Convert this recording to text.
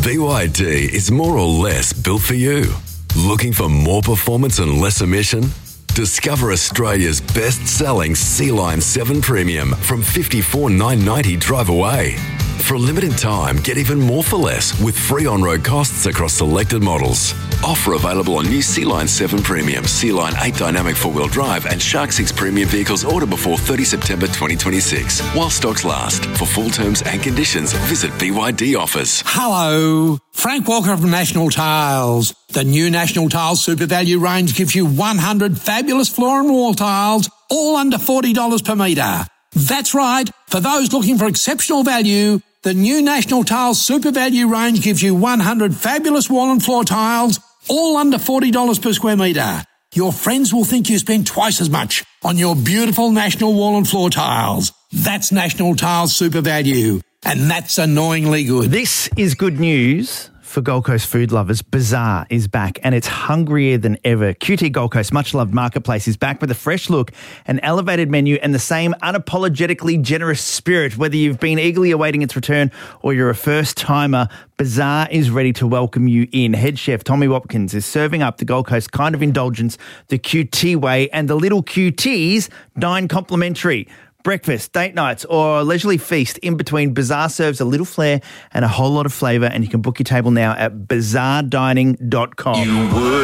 BYD is more or less built for you. Looking for more performance and less emission? Discover Australia's best-selling Sea-Line 7 Premium from $54,990 drive away. For a limited time, get even more for less with free on-road costs across selected models. Offer available on new Sea-Line 7 Premium, Sea-Line 8 Dynamic 4-wheel drive and Shark 6 Premium vehicles ordered before 30 September 2026. While stocks last. For full terms and conditions, visit BYD Offers. Hello, Frank Walker from National Tiles. The new National Tiles Super Value range gives you 100 fabulous floor and wall tiles, all under $40 per metre. That's right. For those looking for exceptional value, the new National Tiles Super Value range gives you 100 fabulous wall and floor tiles, all under $40 per square metre. Your friends will think you spend twice as much on your beautiful National wall and floor tiles. That's National Tiles Super Value, and that's annoyingly good. This is good news for Gold Coast food lovers. Bazaar is back and it's hungrier than ever. QT Gold Coast, much loved marketplace, is back with a fresh look, an elevated menu and the same unapologetically generous spirit. Whether you've been eagerly awaiting its return or you're a first timer, Bazaar is ready to welcome you in. Head chef Tommy Watkins is serving up the Gold Coast kind of indulgence, the QT way, and the little QTs dine complimentary. Breakfast, date nights, or a leisurely feast in between, Bazaar serves a little flair and a whole lot of flavour, and you can book your table now at bazaardining.com.